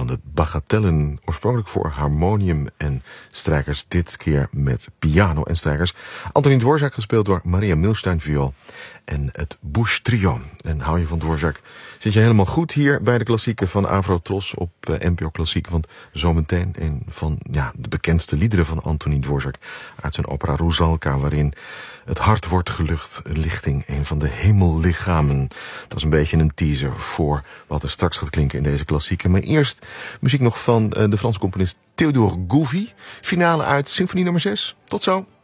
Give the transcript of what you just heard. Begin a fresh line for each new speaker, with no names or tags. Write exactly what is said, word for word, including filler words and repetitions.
van de Bagatellen. Oorspronkelijk voor harmonium en strijkers. Dit keer met piano en strijkers. Antonín Dvořák gespeeld door Maria Milstein viool. En het Bush Trio. En hou je van Dvořák, zit je helemaal goed hier bij de klassieken van Avro Tros op uh, N P O Klassiek. Want zometeen een van ja, de bekendste liederen van Antonín Dvořák uit zijn opera Rusalka, waarin het hart wordt gelucht, lichting, een van de hemellichamen. Dat is een beetje een teaser voor wat er straks gaat klinken in deze klassieken. Maar eerst muziek nog van uh, de Franse componist Théodore Gouvi. Finale uit Symfonie nummer zes. Tot zo.